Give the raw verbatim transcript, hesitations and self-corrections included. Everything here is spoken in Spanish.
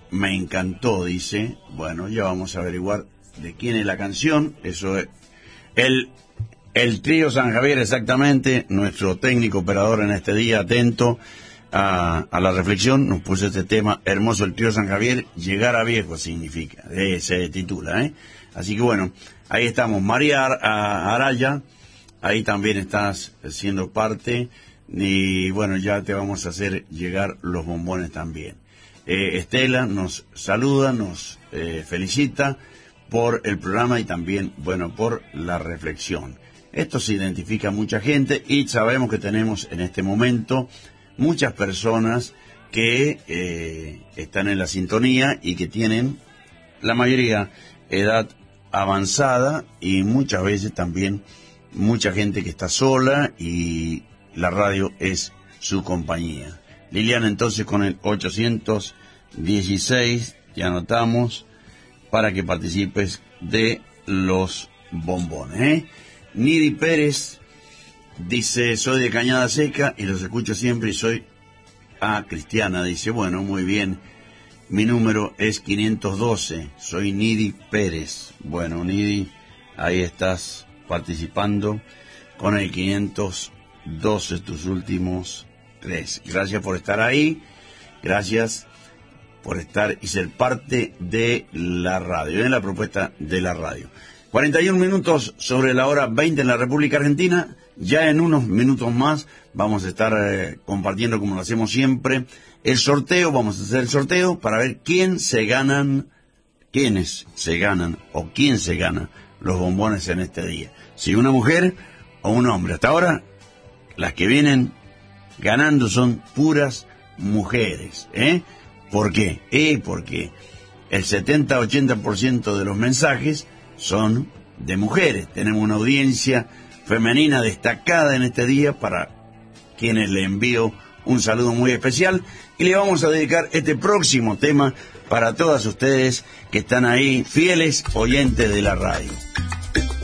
me encantó, dice. Bueno, ya vamos a averiguar de quién es la canción. Eso es el, el trío San Javier, exactamente. Nuestro técnico operador en este día, atento a, a la reflexión, nos puso este tema hermoso, el trío San Javier. Llegar a viejo significa, eh, se titula, ¿eh? Así que bueno, ahí estamos. María Araya, ahí también estás siendo parte. Y bueno, ya te vamos a hacer llegar los bombones también. Eh, Estela nos saluda, nos eh, felicita por el programa y también, bueno, por la reflexión. Esto se identifica a mucha gente y sabemos que tenemos en este momento muchas personas que eh, están en la sintonía y que tienen, la mayoría, edad avanzada y muchas veces también mucha gente que está sola y la radio es su compañía. Liliana, entonces con el ochocientos dieciséis te anotamos para que participes de los bombones, ¿eh? Nidi Pérez dice, soy de Cañada Seca y los escucho siempre y soy ah, cristiana. Dice, bueno, muy bien, mi número es quinientos doce, soy Nidi Pérez. Bueno, Nidi, ahí estás participando con el quinientos doce, tus últimos tres. Gracias por estar ahí, gracias por estar y ser parte de la radio, en la propuesta de la radio. cuarenta y un minutos sobre la hora veinte en la República Argentina. Ya en unos minutos más vamos a estar eh, compartiendo, como lo hacemos siempre, el sorteo. Vamos a hacer el sorteo para ver quién se ganan, quiénes se ganan o quién se gana los bombones en este día. Si una mujer o un hombre. Hasta ahora, las que vienen ganando son puras mujeres, ¿eh? ¿Por qué? Eh, porque el setenta a ochenta por ciento de los mensajes son de mujeres. Tenemos una audiencia femenina destacada en este día, para quienes le envío un saludo muy especial, y le vamos a dedicar este próximo tema para todas ustedes que están ahí, fieles oyentes de la radio.